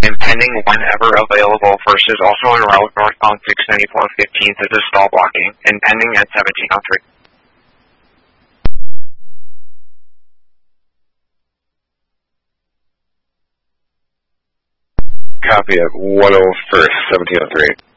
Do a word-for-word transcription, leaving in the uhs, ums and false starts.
and pending whenever available. First is also en route northbound six ninety-four fifteenth is a stall blocking, and pending at seventeen oh three. Copy at one oh first, seventeen oh three.